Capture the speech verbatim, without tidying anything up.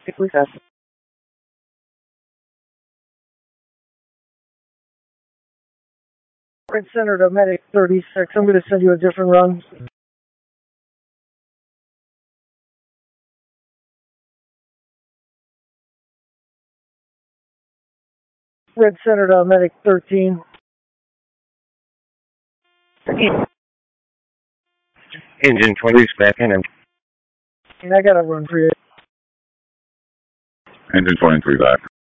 Please ask. Red Center to Medic thirty-six. I'm going to send you a different run. Red Center to Medic thirteen. Engine twenty back in. And I got a run for you. Engine twenty-three back.